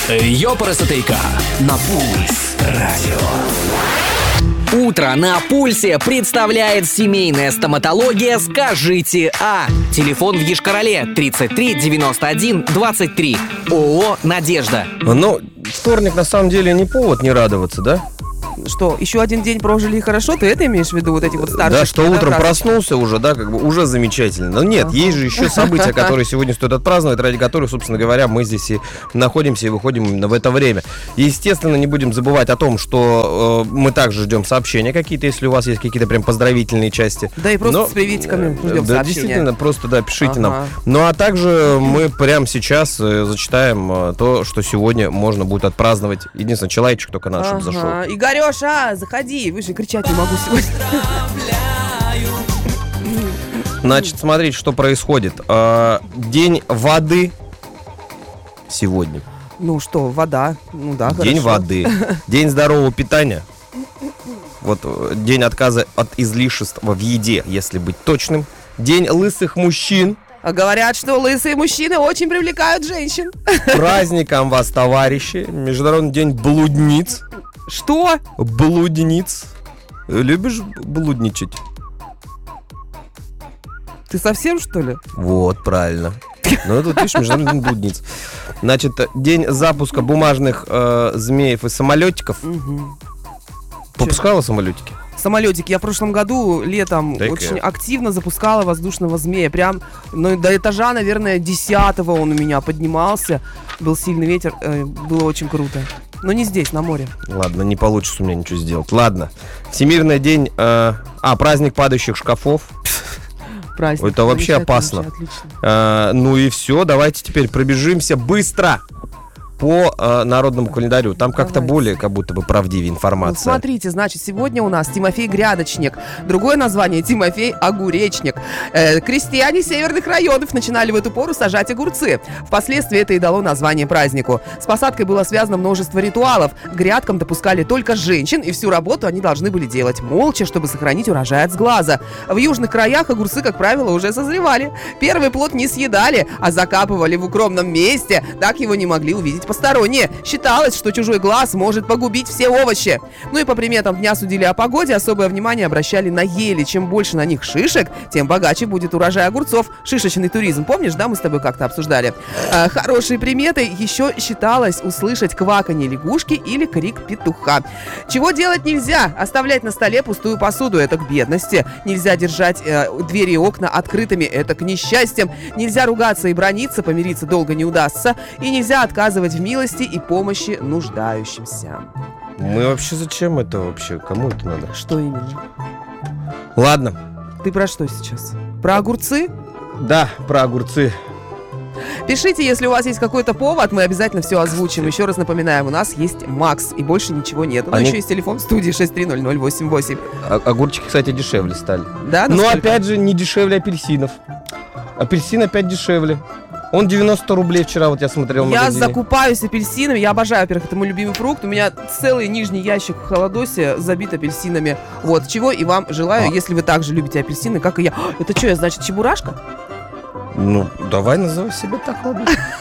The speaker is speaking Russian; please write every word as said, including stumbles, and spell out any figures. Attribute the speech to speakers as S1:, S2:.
S1: Ёпарасотейка на Пульс радио. Утро на Пульсе представляет семейная стоматология «Скажите А». Телефон в Йошкар-Оле тридцать три девяносто один двадцать три. ООО «Надежда».
S2: Ну, вторник на самом деле не повод не радоваться, да?
S3: Что, еще один день прожили и хорошо? Ты это имеешь в виду, вот эти вот старшие?
S2: Да, что утром проснулся уже, да, как бы уже замечательно. Но нет, ага. Есть же еще события, которые сегодня стоит отпраздновать, ради которых, собственно говоря, мы здесь и находимся и выходим именно в это время. Естественно, не будем забывать о том, что э, мы также ждем сообщения какие-то, если у вас есть какие-то прям поздравительные части.
S3: Да и просто Но, с приветиками ждем
S2: да,
S3: сообщения.
S2: Действительно, просто, да, пишите ага. нам. Ну, а также мы прямо сейчас э, зачитаем э, то, что сегодня можно будет отпраздновать. Единственное, человечек только наш, ага. чтобы зашел.
S3: Игорёша, заходи, вы же кричать не могу сегодня.
S2: Значит, смотрите, что происходит. День воды сегодня.
S3: Ну что, вода, ну да,
S2: День
S3: хорошо.
S2: воды. День здорового питания. Вот день отказа от излишеств в еде, если быть точным. День лысых мужчин.
S3: А говорят, что лысые мужчины очень привлекают женщин.
S2: Праздником вас, товарищи. Международный день блудниц.
S3: Что?
S2: Блудниц. Любишь блудничать?
S3: Ты совсем, что ли?
S2: Вот, правильно. Ну, это, видишь, международный день блудниц. Значит, день запуска бумажных э, змеев и самолетиков.
S3: Угу.
S2: Попускала самолетики?
S3: Самолетик. Я в прошлом году летом
S2: Дай-ка
S3: очень
S2: я.
S3: активно запускала воздушного змея. Прям ну, до этажа, наверное, десятого он у меня поднимался. Был сильный ветер. Э, было очень круто. Но не здесь, на море.
S2: Ладно, не получится у меня ничего сделать. Ладно. Всемирный день... Э, а, праздник падающих шкафов.
S3: Праздник.
S2: Это вообще опасно. Э, ну и все, давайте теперь пробежимся быстро по э, народному календарю. Там как-то
S3: Давайте.
S2: более, как будто бы правдивее информация.
S3: Ну, смотрите, значит, сегодня у нас Тимофей Грядочник. Другое название Тимофей Огуречник. Э, крестьяне северных районов начинали в эту пору сажать огурцы. Впоследствии это и дало название празднику. С посадкой было связано множество ритуалов. К грядкам допускали только женщин, и всю работу они должны были делать молча, чтобы сохранить урожай от сглаза. В южных краях огурцы, как правило, уже созревали. Первый плод не съедали, а закапывали в укромном месте. Так его не могли увидеть посторонние. Считалось, что чужой глаз может погубить все овощи. Ну и по приметам дня судили о погоде, особое внимание обращали на ели. Чем больше на них шишек, тем богаче будет урожай огурцов. Шишечный туризм, помнишь, да, мы с тобой как-то обсуждали? А, хорошие приметы еще считалось услышать кваканье лягушки или крик петуха. Чего делать нельзя? Оставлять на столе пустую посуду, это к бедности. Нельзя держать э, двери и окна открытыми, это к несчастьям. Нельзя ругаться и браниться, помириться долго не удастся. И нельзя отказывать в милости и помощи нуждающимся.
S2: Мы вообще зачем это вообще? Кому это надо?
S3: Что именно?
S2: Ладно.
S3: Ты про что сейчас? Про огурцы?
S2: Да, про огурцы.
S3: Пишите, если у вас есть какой-то повод, мы обязательно все озвучим. Еще раз напоминаем, у нас есть Макс, и больше ничего нет. Но
S2: Они...
S3: еще есть телефон в студии шесть три ноль ноль восемь восемь.
S2: А- огурчики, кстати, дешевле стали.
S3: Да?
S2: Но
S3: Насколько?
S2: опять же, не дешевле апельсинов. Апельсин опять дешевле. Он девяносто рублей вчера, вот я смотрел в
S3: Я
S2: магазине.
S3: закупаюсь апельсинами. Я обожаю, во-первых, это мой любимый фрукт. У меня целый нижний ящик в холодосе забит апельсинами. Вот, чего и вам желаю,
S2: А.
S3: если вы также любите апельсины, как и я. Это что, я, значит, чебурашка?
S2: Ну, давай называй себя так, ладно.